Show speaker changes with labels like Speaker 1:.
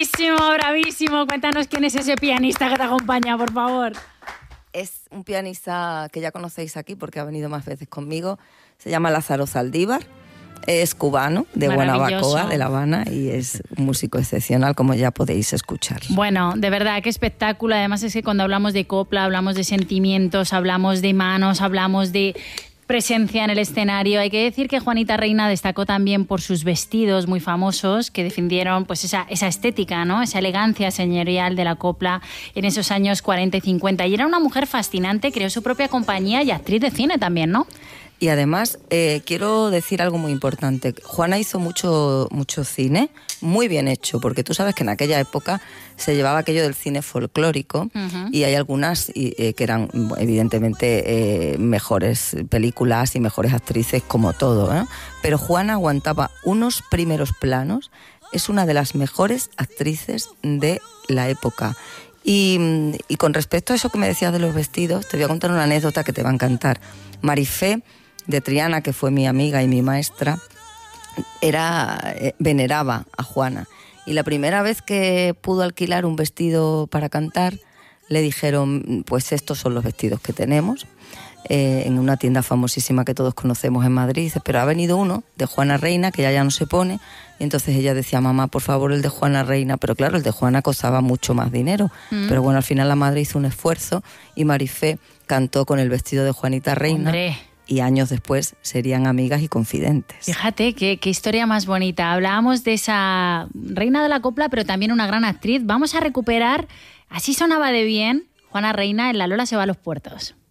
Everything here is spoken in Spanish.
Speaker 1: Bravísimo, bravísimo. Cuéntanos quién es ese pianista que te acompaña, por favor.
Speaker 2: Es un pianista que ya conocéis aquí porque ha venido más veces conmigo. Se llama Lázaro Zaldívar. Es cubano, de Guanabacoa, de La Habana, y es un músico excepcional, como ya podéis escuchar.
Speaker 1: Bueno, de verdad, qué espectáculo. Además es que cuando hablamos de copla, hablamos de sentimientos, hablamos de manos, hablamos de presencia en el escenario. Hay que decir que Juanita Reina destacó también por sus vestidos muy famosos que defendieron pues esa estética, ¿no? Esa elegancia señorial de la copla en esos años 40 y 50. Y era una mujer fascinante, creó su propia compañía y actriz de cine también, ¿no?
Speaker 2: Y además, quiero decir algo muy importante. Juana hizo mucho cine, muy bien hecho, porque tú sabes que en aquella época se llevaba aquello del cine folclórico, y hay algunas que eran evidentemente mejores películas y mejores actrices como todo, ¿eh? Pero Juana aguantaba unos primeros planos, es una de las mejores actrices de la época. Y con respecto a eso que me decías de los vestidos, te voy a contar una anécdota que te va a encantar. Marifé de Triana, que fue mi amiga y mi maestra, veneraba a Juana. Y la primera vez que pudo alquilar un vestido para cantar, le dijeron, pues estos son los vestidos que tenemos, en una tienda famosísima que todos conocemos en Madrid. Pero ha venido uno de Juana Reina, que ya no se pone. Y entonces ella decía, mamá, por favor, el de Juana Reina. Pero claro, el de Juana costaba mucho más dinero. Pero bueno, al final la madre hizo un esfuerzo y Marifé cantó con el vestido de Juanita Reina.
Speaker 1: ¡Hombre!
Speaker 2: Y años después serían amigas y confidentes.
Speaker 1: Fíjate, qué historia más bonita. Hablábamos de esa reina de la copla, pero también una gran actriz. Vamos a recuperar Así sonaba de bien Juana Reina en La Lola se va a los puertos.